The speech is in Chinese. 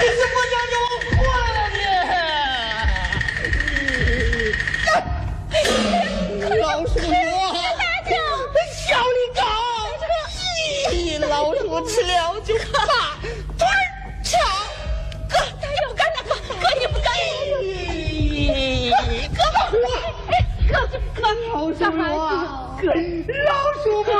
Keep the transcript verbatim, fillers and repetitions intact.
你怎么让着我活了呢？老鼠说：“叫你高，咦，老鼠吃了就怕，腿儿翘。哥，你不敢那哥，哥你不敢。哥哥，哥哥，老鼠说，哥老鼠不